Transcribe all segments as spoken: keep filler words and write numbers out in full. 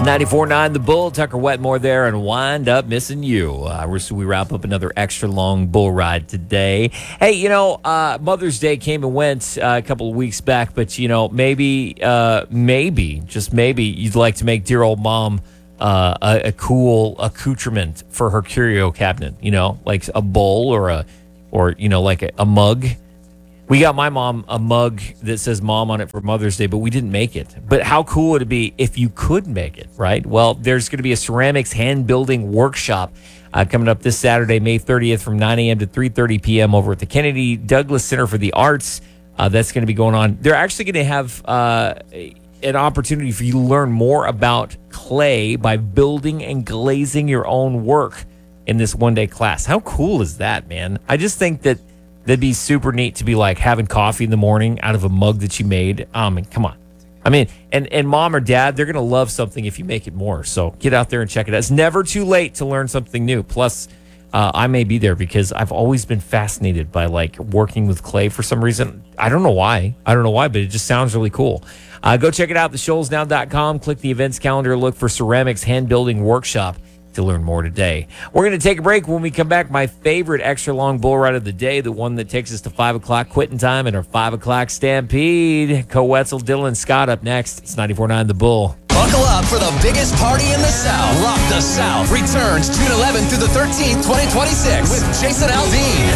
ninety-four point nine The Bull, Tucker Wetmore there, and Wind Up Missing You. Uh, we're, so we wrap up another extra long bull ride today. Hey, you know, uh, Mother's Day came and went uh, a couple of weeks back, but, you know, maybe, uh, maybe, just maybe, you'd like to make dear old mom uh, a, a cool accoutrement for her curio cabinet, you know, like a bowl or, a, or you know, like a, a mug. We got my mom a mug that says mom on it for Mother's Day, but we didn't make it. But how cool would it be if you could make it, right? Well, there's going to be a ceramics hand building workshop uh, coming up this Saturday, May thirtieth from nine a.m. to three thirty p.m. over at the Kennedy Douglas Center for the Arts. Uh, that's going to be going on. They're actually going to have uh, an opportunity for you to learn more about clay by building and glazing your own work in this one-day class. How cool is that, man? I just think that that'd be super neat to be like having coffee in the morning out of a mug that you made. I mean, come on. I mean, and, and mom or dad, they're going to love something if you make it more. So get out there and check it out. It's never too late to learn something new. Plus, uh, I may be there because I've always been fascinated by like working with clay for some reason. I don't know why. I don't know why, but it just sounds really cool. Uh, go check it out, the shoals now dot com. Click the events calendar, look for Ceramics Hand Building Workshop to learn more today. We're going to take a break. When we come back, my favorite extra long bull ride of the day, the one that takes us to five o'clock quitting time and our five o'clock stampede. Co Wetzel, Dylan, Scott up next. It's ninety-four point nine The Bull. Buckle up for the biggest party in the South. Rock the South returns June eleventh through the thirteenth, twenty twenty-six with Jason Aldean,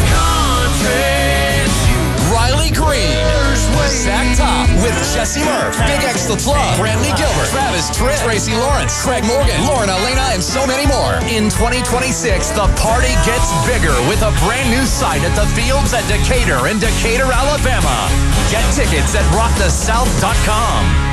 Riley Green, Zach Top with Jesse Murph, Big X The Plug, Brantley Gilbert, Travis Tritt, Tracy Lawrence, Craig Morgan, Lauren Elena, and so many more. In twenty twenty-six, the party gets bigger with a brand new site at the Fields at Decatur in Decatur, Alabama. Get tickets at rock the south dot com.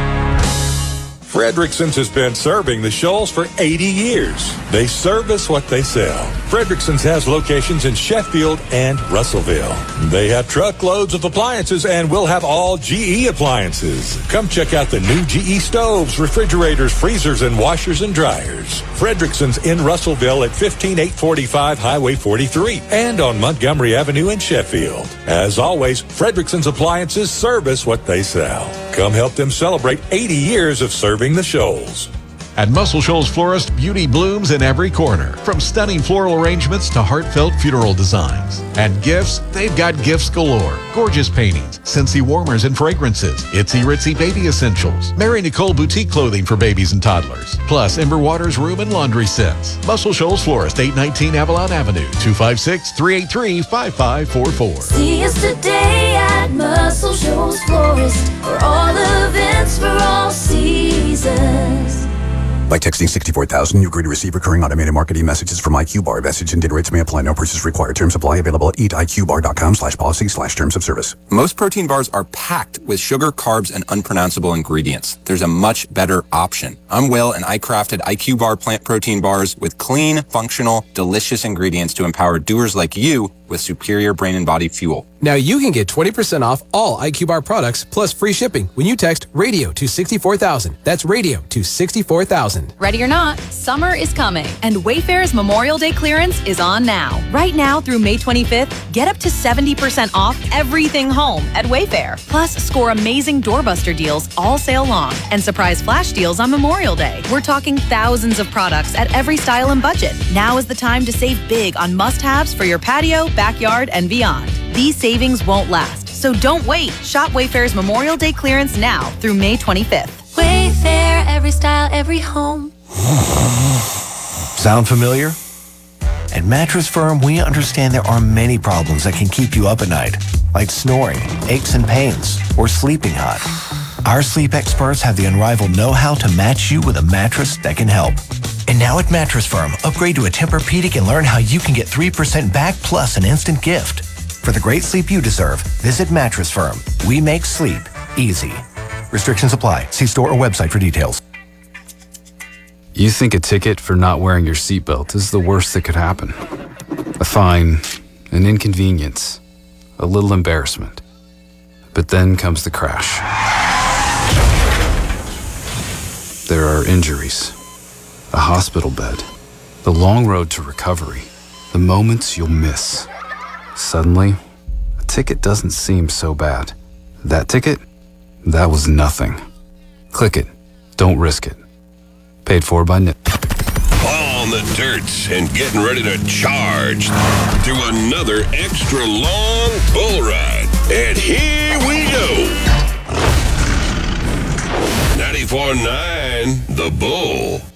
Fredrickson's has been serving the Shoals for eighty years. They service what they sell. Fredrickson's has locations in Sheffield and Russellville. They have truckloads of appliances and will have all G E appliances. Come check out the new G E stoves, refrigerators, freezers, and washers and dryers. Fredrickson's in Russellville at fifteen eight forty-five Highway forty-three and on Montgomery Avenue in Sheffield. As always, Fredrickson's appliances service what they sell. Come help them celebrate eighty years of serving the Shoals. At Muscle Shoals Florist, beauty blooms in every corner. From stunning floral arrangements to heartfelt funeral designs. And gifts, they've got gifts galore. Gorgeous paintings, Scentsy warmers and fragrances, Itsy Ritzy baby essentials, Mary Nicole boutique clothing for babies and toddlers, plus Ember Waters room and laundry sets. Muscle Shoals Florist, eight nineteen Avalon Avenue, two five six, three eight three, five five four four. See us today at Muscle Shoals Florist for all events for all seasons. By texting sixty-four thousand, you agree to receive recurring automated marketing messages from iQBar. Message and data rates may apply. No purchase required. Terms apply. Available at eat I Q bar dot com slash policy slash terms of service. Most protein bars are packed with sugar, carbs, and unpronounceable ingredients. There's a much better option. I'm Will, and I crafted iQBar plant protein bars with clean, functional, delicious ingredients to empower doers like you with superior brain and body fuel. Now you can get twenty percent off all iQBar products plus free shipping when you text radio to sixty-four thousand. That's radio to sixty-four thousand. Ready or not, summer is coming, and Wayfair's Memorial Day clearance is on now. Right now through May twenty-fifth, get up to seventy percent off everything home at Wayfair. Plus, score amazing doorbuster deals all sale long and surprise flash deals on Memorial Day. We're talking thousands of products at every style and budget. Now is the time to save big on must-haves for your patio, backyard, and beyond. These savings won't last, so don't wait. Shop Wayfair's Memorial Day clearance now through May twenty-fifth. Wayfair, every style, every home. Sound familiar? At Mattress Firm, we understand there are many problems that can keep you up at night, like snoring, aches and pains, or sleeping hot. Our sleep experts have the unrivaled know-how to match you with a mattress that can help. And now at Mattress Firm, upgrade to a Tempur-Pedic and learn how you can get three percent back plus an instant gift. For the great sleep you deserve, visit Mattress Firm. We make sleep easy. Restrictions apply. See store or website for details. You think a ticket for not wearing your seatbelt is the worst that could happen. A fine, an inconvenience, a little embarrassment. But then comes the crash. There are injuries, a hospital bed, the long road to recovery, the moments you'll miss. Suddenly, a ticket doesn't seem so bad. That ticket? That was nothing. Click it. Don't risk it. Paid for by Nip. On the dirts and getting ready to charge to another extra long bull ride. And here we go. ninety-four point nine The Bull.